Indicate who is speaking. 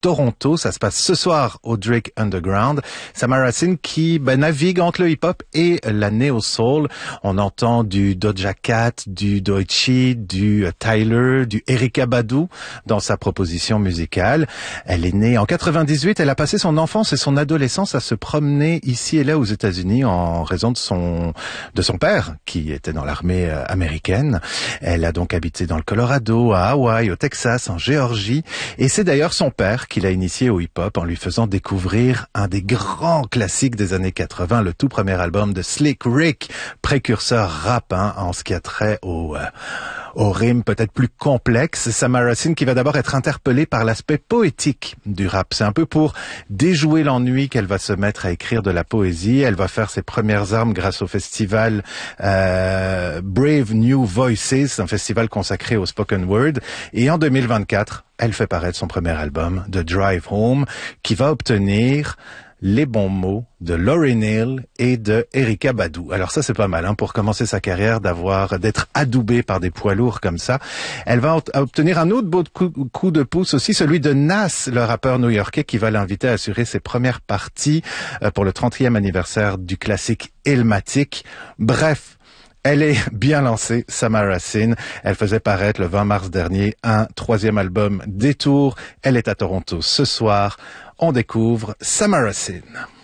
Speaker 1: Toronto. Ça se passe ce soir au Drake Underground. Samara Racine qui navigue entre le hip-hop et la neo-soul. On entend du Doja Cat, du Doechii, du Tyler, du Erykah Badu dans sa proposition musicale. Elle est née en 98. Elle a passé son enfance et son adolescence à se promener ici et là aux États-Unis en raison de son père qui était dans l'armée américaine. Elle a donc habité dans le Colorado, à Hawaï, au Texas, en Géorgie. Et c'est d'ailleurs son père qui l'a initié au hip-hop en lui faisant découvrir un des grands classiques des années 80, le tout premier album de Slick Rick, précurseur rap en ce qui a trait aux rimes peut-être plus complexes. Samara Racine qui va d'abord être interpellée par l'aspect poétique du rap. C'est un peu pour déjouer l'ennui qu'elle va se mettre à écrire de la poésie. Elle va faire ses premières armes grâce au festival Brave New Voices, un festival consacré au spoken word. Et en 2024, elle fait paraître son premier album, The Drive Home, qui va obtenir les bons mots de Lauryn Hill et de Erykah Badu. Alors ça, c'est pas mal, pour commencer sa carrière, d'être adoubée par des poids lourds comme ça. Elle va obtenir un autre beau coup de pouce aussi, celui de Nas, le rappeur new-yorkais, qui va l'inviter à assurer ses premières parties pour le 30e anniversaire du classique Illmatic. Bref, elle est bien lancée, Samara Racine. Elle faisait paraître le 20 mars dernier un 3e album, Détour. Elle est à Toronto ce soir. On découvre Samara Racine.